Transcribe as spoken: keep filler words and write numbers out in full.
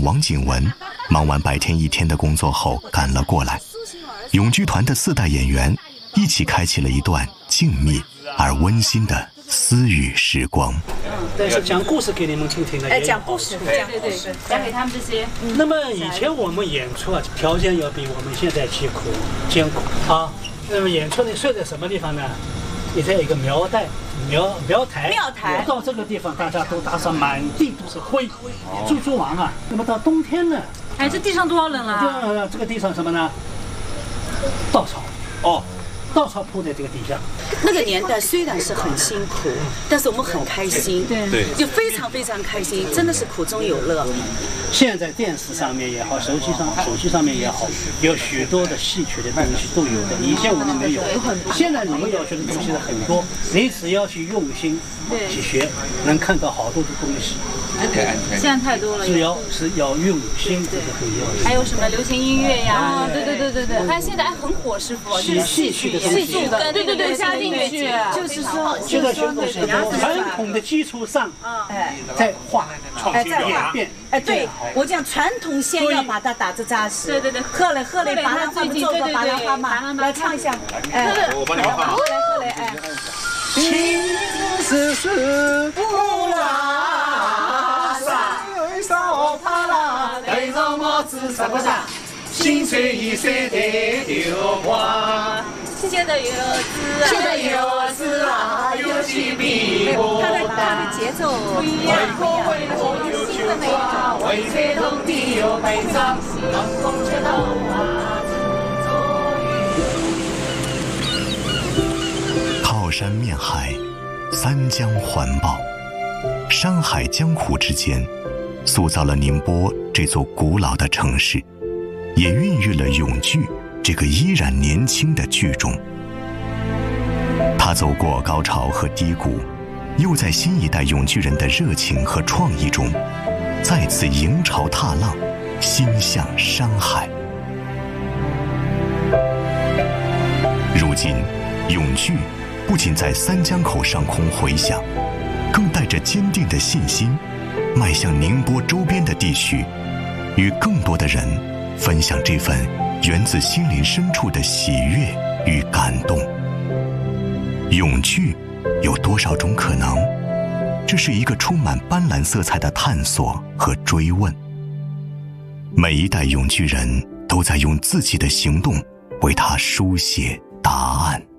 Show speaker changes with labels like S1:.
S1: 长王景文忙完白天一天的工作后赶了过来，永剧团的四代演员一起开启了一段静谧而温馨的私语时光。
S2: 但是讲故事给你们听听的，
S3: 哎，讲故事，对对对，讲给他们这些。
S2: 那么以前我们演出啊，条件要比我们现在艰苦艰苦啊。那么演出呢，设在什么地方呢？你在一个苗带苗苗台，
S3: 庙台
S2: 到这个地方，大家都打上满地都是灰，猪猪王啊。那么到冬天呢？
S3: 哎，这地上多少冷啊！
S2: 这这个地上什么呢？稻草哦。稻草铺在这个地下。
S4: 那个年代虽然是很辛苦，但是我们很开心，
S3: 对，
S4: 就非常非常开心，真的是苦中有乐。
S2: 现在电视上面也好，手机上手机上面也好，有许多的戏曲的东西都有的，以前我们没有。现在你们要学的东西是很多，你只要去用心去学，能看到好多的东西。
S3: 现在太多了，
S2: 只要是要用心，这个很要紧。
S3: 还有什么流行音乐呀？对对对对对，还有现在还很火，师傅，就是
S2: 戏曲的东
S3: 戏
S2: 西，
S3: 剧的，对对对，加进去，就是说，
S2: 现在学东西传统的基础上，
S3: 哎，
S2: 再画
S3: 哎，再画
S2: 变。
S3: 哎，对，我讲传统先要把它打得扎实。对对对，贺磊贺磊，把它最近做个巴拉花嘛，来唱一下。哎，
S5: 我帮你们画。
S3: 贺磊贺磊，哎。
S2: 情丝丝不拉萨，手帕拉戴着帽子啥个啥，心碎一岁的流花。
S3: 现在有滋，
S2: 现在有滋啊，有几笔墨。
S3: 它的它的节奏不一样，不一样，有新的那种。
S2: 为吹动地有悲伤，冷风吹到啊。
S1: 靠山面海，三江环抱，山海江湖之间，塑造了宁波这座古老的城市，也孕育了永剧这个依然年轻的剧种。他走过高潮和低谷，又在新一代永剧人的热情和创意中，再次迎潮踏浪，心向山海。如今，永剧不仅在三江口上空回响，更带着坚定的信心，迈向宁波周边的地区，与更多的人分享这份源自心灵深处的喜悦与感动。永剧有多少种可能？这是一个充满斑斓色彩的探索和追问。每一代永剧人都在用自己的行动为它书写答案。